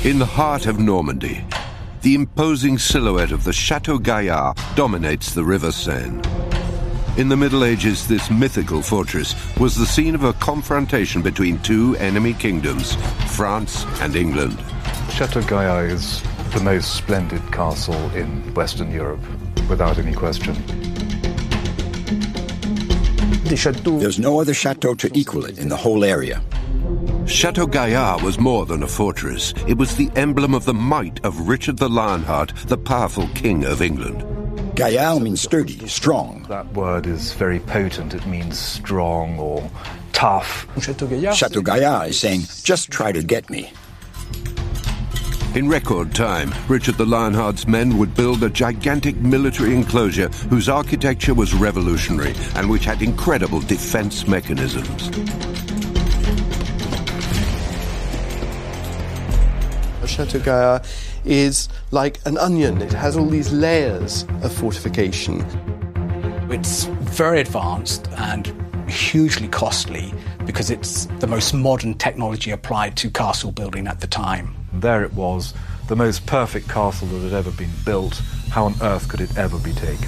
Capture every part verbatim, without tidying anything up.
In the heart of Normandy, the imposing silhouette of the Chateau Gaillard dominates the River Seine. In the Middle Ages, this mythical fortress was the scene of a confrontation between two enemy kingdoms, France and England. Chateau Gaillard is the most splendid castle in Western Europe, without any question. There's no other chateau to equal it in the whole area. Chateau Gaillard was more than a fortress. It was the emblem of the might of Richard the Lionheart, the powerful king of England. Gaillard means sturdy, strong. That word is very potent. It means strong or tough. Chateau Gaillard is saying, just try to get me. In record time, Richard the Lionheart's men would build a gigantic military enclosure whose architecture was revolutionary and which had incredible defense mechanisms. Chateau Gaillard is like an onion. It has all these layers of fortification. It's very advanced and hugely costly because it's the most modern technology applied to castle building at the time. There it was, the most perfect castle that had ever been built. How on earth could it ever be taken?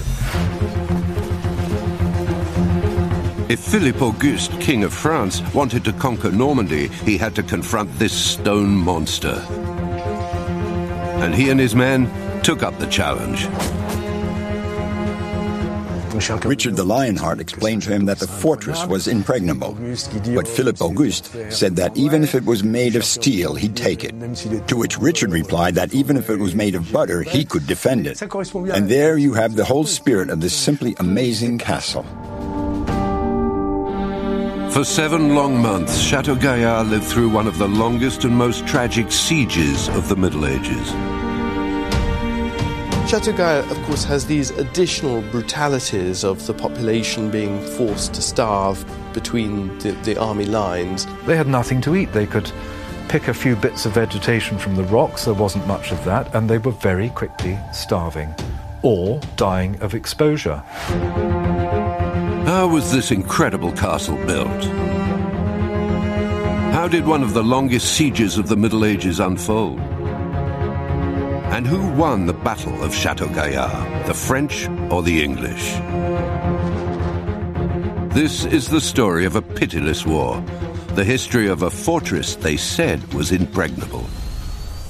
If Philippe Auguste, King of France, wanted to conquer Normandy, he had to confront this stone monster. And he and his men took up the challenge. Richard the Lionheart explained to him that the fortress was impregnable. But Philippe Auguste said that even if it was made of steel, he'd take it. To which Richard replied that even if it was made of butter, he could defend it. And there you have the whole spirit of this simply amazing castle. For seven long months, Chateau Gaillard lived through one of the longest and most tragic sieges of the Middle Ages. Chateau Gaillard, of course, has these additional brutalities of the population being forced to starve between the, the army lines. They had nothing to eat. They could pick a few bits of vegetation from the rocks. There wasn't much of that, and they were very quickly starving or dying of exposure. How was this incredible castle built? How did one of the longest sieges of the Middle Ages unfold? And who won the Battle of Chateau Gaillard, the French or the English? This is the story of a pitiless war, the history of a fortress they said was impregnable.